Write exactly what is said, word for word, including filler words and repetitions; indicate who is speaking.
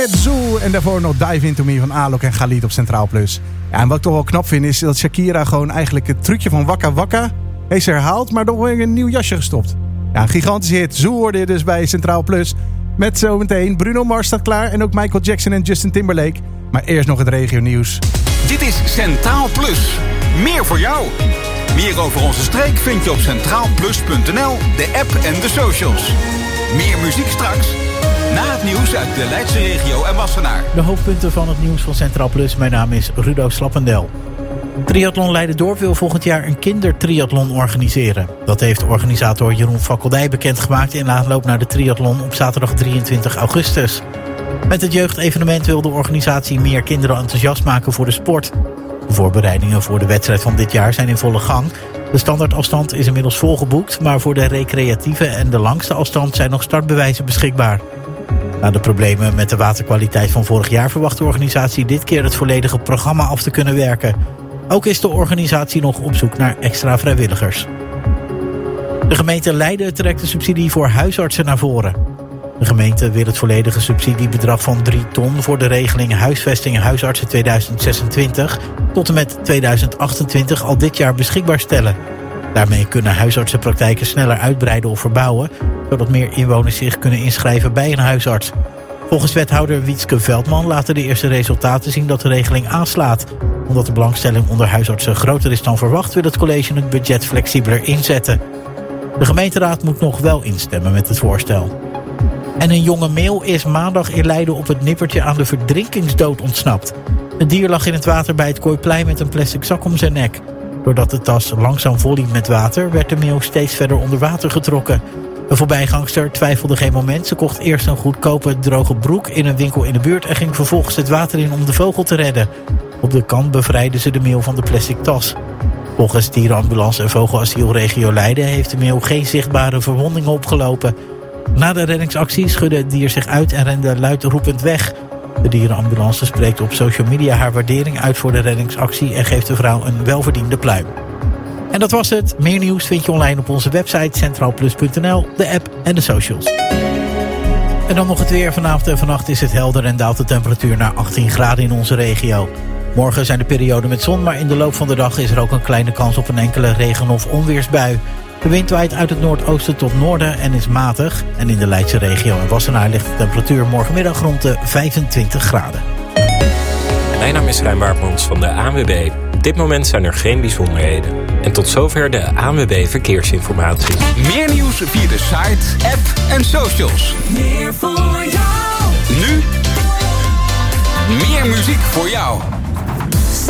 Speaker 1: Zoo en daarvoor nog Dive Into Me van Alok en Khalid op Centraal Plus. Ja, en wat ik toch wel knap vind is dat Shakira gewoon eigenlijk het trucje van Waka Waka heeft herhaald, maar nog in een nieuw jasje gestopt. Ja, een gigantische hit. Zoo hoorde je dus bij Centraal Plus. Met zometeen Bruno Mars staat klaar en ook Michael Jackson en Justin Timberlake. Maar eerst nog het regionieuws.
Speaker 2: Dit is Centraal Plus. Meer voor jou. Meer over onze streek vind je op centraal plus punt n l, de app en de socials. Meer muziek straks. Na het nieuws uit de Leidse regio en Wassenaar.
Speaker 3: De hoofdpunten van het nieuws van Centraal Plus. Mijn naam is Rudo Slappendel. Triathlon Leiden-Dorp wil volgend jaar een kindertriathlon organiseren. Dat heeft organisator Jeroen Fakkeldij bekendgemaakt in aanloop naar de triathlon op zaterdag drieëntwintig augustus. Met het jeugdevenement wil de organisatie meer kinderen enthousiast maken voor de sport. De voorbereidingen voor de wedstrijd van dit jaar zijn in volle gang. De standaardafstand is inmiddels volgeboekt, maar voor de recreatieve en de langste afstand zijn nog startbewijzen beschikbaar. Na de problemen met de waterkwaliteit van vorig jaar verwacht de organisatie dit keer het volledige programma af te kunnen werken. Ook is de organisatie nog op zoek naar extra vrijwilligers. De gemeente Leiden trekt de subsidie voor huisartsen naar voren. De gemeente wil het volledige subsidiebedrag van drie ton voor de regeling huisvesting huisartsen tweeduizend zesentwintig tot en met tweeduizend achtentwintig al dit jaar beschikbaar stellen. Daarmee kunnen huisartsenpraktijken sneller uitbreiden of verbouwen, zodat meer inwoners zich kunnen inschrijven bij een huisarts. Volgens wethouder Wietske Veldman laten de eerste resultaten zien dat de regeling aanslaat. Omdat de belangstelling onder huisartsen groter is dan verwacht, wil het college het budget flexibeler inzetten. De gemeenteraad moet nog wel instemmen met het voorstel. En een jonge meeuw is maandag in Leiden op het nippertje aan de verdrinkingsdood ontsnapt. Het dier lag in het water bij het Kooiplein met een plastic zak om zijn nek. Doordat de tas langzaam volliep met water, werd de meeuw steeds verder onder water getrokken. Een voorbijgangster twijfelde geen moment. Ze kocht eerst een goedkope droge broek in een winkel in de buurt en ging vervolgens het water in om de vogel te redden. Op de kant bevrijdde ze de meeuw van de plastic tas. Volgens dierenambulance en vogelasiel regio Leiden heeft de meeuw geen zichtbare verwondingen opgelopen. Na de reddingsactie schudde het dier zich uit en rende luidroepend weg. De dierenambulance spreekt op social media haar waardering uit voor de reddingsactie en geeft de vrouw een welverdiende pluim. En dat was het. Meer nieuws vind je online op onze website centraal plus punt n l, de app en de socials. En dan nog het weer. Vanavond en vannacht is het helder en daalt de temperatuur naar achttien graden in onze regio. Morgen zijn de perioden met zon, maar in de loop van de dag is er ook een kleine kans op een enkele regen- of onweersbui. De wind waait uit het noordoosten tot noorden en is matig. En in de Leidse regio en Wassenaar ligt de temperatuur morgenmiddag rond de vijfentwintig graden.
Speaker 4: Mijn naam is Rijn Waardmans van de A N W B. Op dit moment zijn er geen bijzonderheden. En tot zover de A N W B Verkeersinformatie.
Speaker 2: Meer nieuws via de site, app en socials.
Speaker 5: Meer voor jou.
Speaker 2: Nu, meer muziek voor jou.